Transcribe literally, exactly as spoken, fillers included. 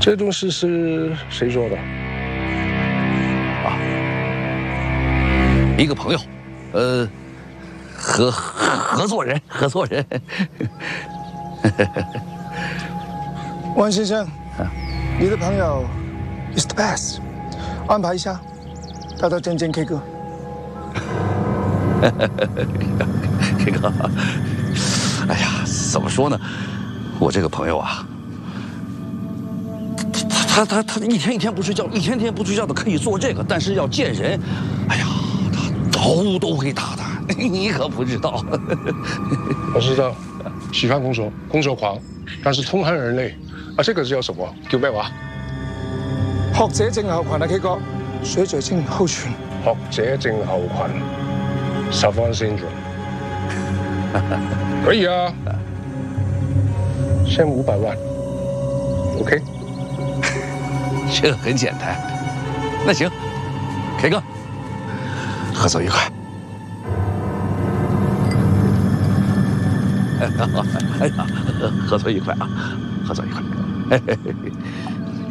这东西是谁做的？ 啊，一个朋友，呃，合合作人，合作人。 万先生，你的朋友 is the best， 安排一下，带他见见 K 哥。 K 哥，哎呀，怎么说呢？我这个朋友啊。 他他他一天一天不睡觉，一天天不睡觉的可以做这个，但是要见人，哎呀，他头都会大的，你可不知道。 我知道，喜欢工作，工作狂，但是痛恨人类。啊，这个叫什么？叫咩话？ 學者症候群啊 ，K 哥，水嘴症候群。 學者症候群 ，Savant syndrome。可以啊，先五百万 ，OK。 这个很简单，那行 ，K 哥，合作愉快。哎呀，合作愉快啊，合作愉快。嘿嘿嘿。